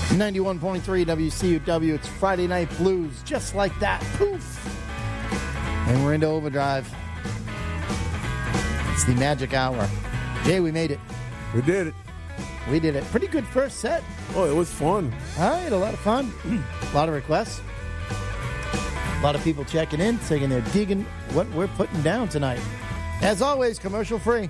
91.3 WCUW. It's Friday Night Blues, just like that. Poof! And we're into overdrive. It's the magic hour. Jay, we made it. We did it. We did it. Pretty good first set. Oh, it was fun. I had a lot of fun. A lot of requests. A lot of people checking in, saying they're digging what we're putting down tonight. As always, commercial free.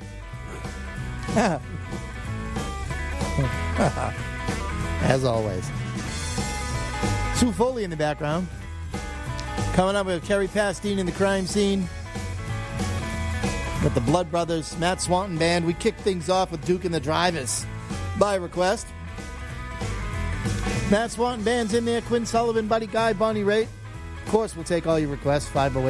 As always. Sue Foley in the background. Coming up with Kerry Pastine in the crime scene. With the Blood Brothers, Matt Swanton Band. We kick things off with Duke and the Drivers by request. Matt Swanton Band's in there. Quinn Sullivan, Buddy Guy, Bonnie Raitt. Of course, we'll take all your requests.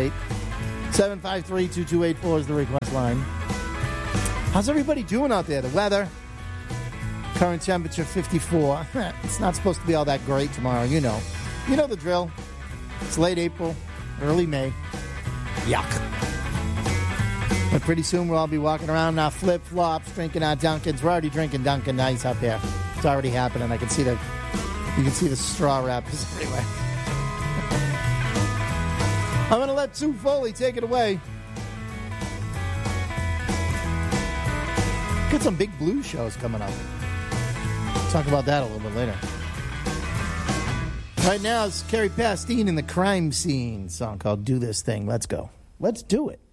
508-753-2284 is the request line. How's everybody doing out there? The weather. Current temperature 54. It's not supposed to be all that great tomorrow, you know. You know the drill. It's late April, early May. Yuck. But pretty soon we'll all be walking around in our flip-flops, drinking our Dunkins. We're already drinking Dunkin' Ice up here. It's already happening. You can see the straw wrappers everywhere. I'm going to let Sue Foley take it away. Got some big blues shows coming up. Talk about that a little bit later. Right now, it's Kerry Pastine in the crime scene song called Do This Thing. Let's go. Let's do it.